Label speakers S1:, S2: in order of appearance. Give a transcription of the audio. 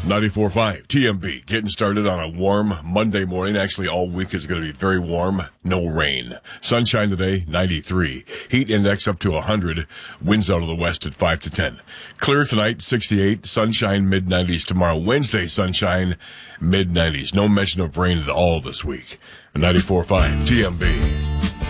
S1: 94.5 TMB, getting started on a warm Monday morning. Actually, all week is going to be very warm. No rain. Sunshine today, 93. Heat index up to 100. Winds out of the west at 5 to 10. Clear tonight, 68. Sunshine, mid-90s tomorrow. Wednesday, sunshine, mid-90s. No mention of rain at all this week. 94.5 TMB.